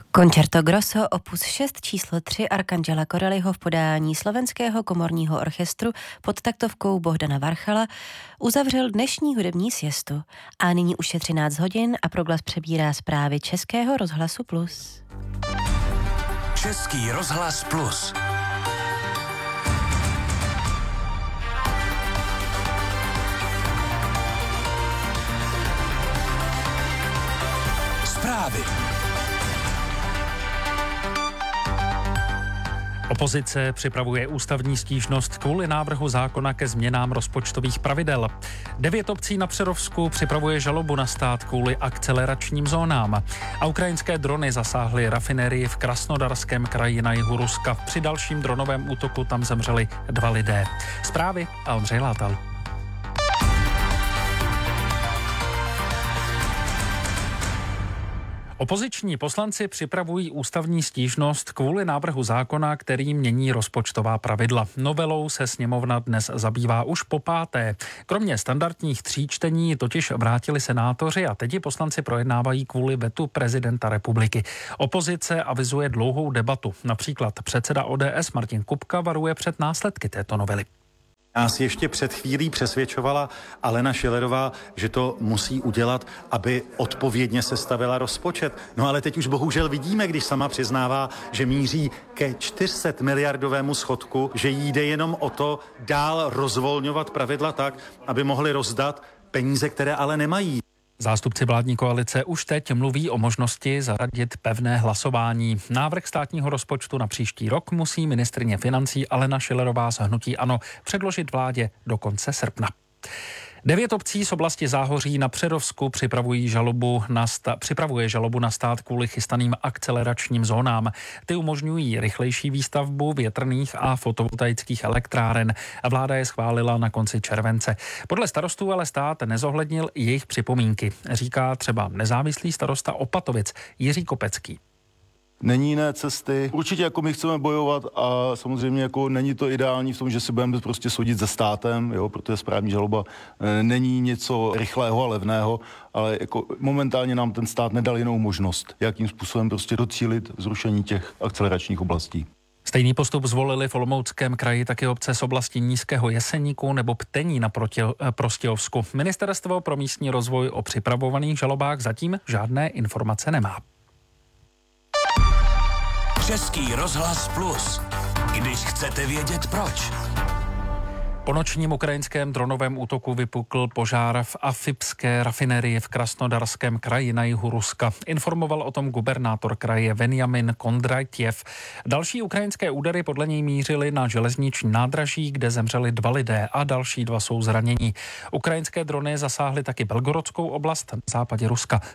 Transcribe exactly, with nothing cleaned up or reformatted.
Concerto Grosso opus šest číslo tři Arcangela Corelliho v podání Slovenského komorního orchestru pod taktovkou Bohdana Varchala uzavřel dnešní hudební siestu. A nyní už je třináct hodin a Proglas přebírá zprávy Českého rozhlasu Plus. Český rozhlas Plus. Zprávy. Opozice připravuje ústavní stížnost kvůli návrhu zákona ke změnám rozpočtových pravidel. Devět obcí na Přerovsku připravuje žalobu na stát kvůli akceleračním zónám. A ukrajinské drony zasáhly rafinérii v Krasnodarském kraji na jihu Ruska. Při dalším dronovém útoku tam zemřeli dva lidé. Zprávy a Ondřej Látal. Opoziční poslanci připravují ústavní stížnost kvůli návrhu zákona, který mění rozpočtová pravidla. Novelou se sněmovna dnes zabývá už po páté. Kromě standardních tří čtení totiž vrátili senátoři a teď ji poslanci projednávají kvůli vetu prezidenta republiky. Opozice avizuje dlouhou debatu. Například předseda O D S Martin Kupka varuje před následky této novely. Nás ještě před chvílí přesvědčovala Alena Schillerová, že to musí udělat, aby odpovědně sestavila rozpočet. No ale teď už bohužel vidíme, když sama přiznává, že míří ke čtyřset miliardovému schodku, že jí jde jenom o to dál rozvolňovat pravidla tak, aby mohli rozdat peníze, které ale nemají. Zástupci vládní koalice už teď mluví o možnosti zařadit pevné hlasování. Návrh státního rozpočtu na příští rok musí ministryně financí Alena Schillerová z hnutí ANO předložit vládě do konce srpna. Devět obcí z oblasti Záhoří na Přerovsku připravují žalobu na sta- připravuje žalobu na stát kvůli chystaným akceleračním zónám. Ty umožňují rychlejší výstavbu větrných a fotovoltaických elektráren. Vláda je schválila na konci července. Podle starostů ale stát nezohlednil jejich připomínky, říká třeba nezávislý starosta Opatovic Jiří Kopecký. Není jiné cesty. Určitě jako my chceme bojovat a samozřejmě jako není to ideální v tom, že si budeme prostě soudit se státem, jo, protože správní žaloba e, není něco rychlého a levného, ale jako momentálně nám ten stát nedal jinou možnost, jakým způsobem prostě docílit zrušení těch akceleračních oblastí. Stejný postup zvolili v Olomouckém kraji taky obce z oblasti Nízkého Jeseníku nebo Ptení na Prostějovsku. Ministerstvo pro místní rozvoj o připravovaných žalobách zatím žádné informace nemá. Český rozhlas Plus. Když chcete vědět proč. Po nočním ukrajinském dronovém útoku vypukl požár v Afipské rafinérii v Krasnodarském kraji na jihu Ruska. Informoval o tom gubernátor kraje Venjamin Kondratjev. Další ukrajinské údery podle něj mířily na železniční nádraží, kde zemřeli dva lidé a další dva jsou zranění. Ukrajinské drony zasáhly taky Belgorodskou oblast na západě Ruska.